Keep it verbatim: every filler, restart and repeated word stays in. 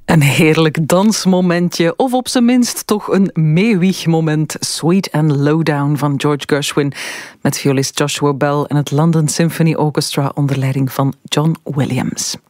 Een heerlijk dansmomentje, of op zijn minst toch een meewiegmoment. Sweet and Lowdown van George Gershwin met violist Joshua Bell en het London Symphony Orchestra onder leiding van John Williams.